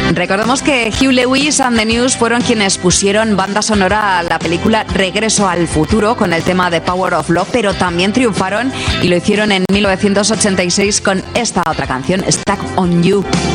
Recordemos que Hugh Lewis and the News fueron quienes pusieron banda sonora a la película Regreso al Futuro con el tema de Power of Love, pero también triunfaron y lo hicieron en 1986 con esta otra canción, Stuck on You.